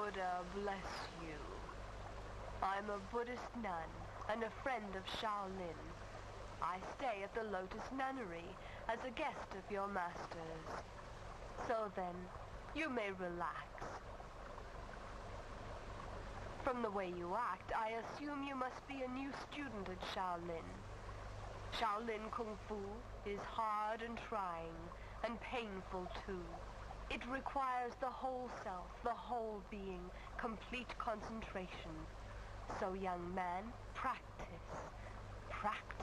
Buddha bless you. I'm a Buddhist nun and a friend of Shaolin. I stay at the Lotus Nunnery as a guest of your masters. So then, you may relax. From the way you act, I assume you must be a new student at Shaolin. Shaolin Kung Fu is hard and trying, and painful too. It requires the whole self, the whole being, complete concentration. So young man, practice. Practice.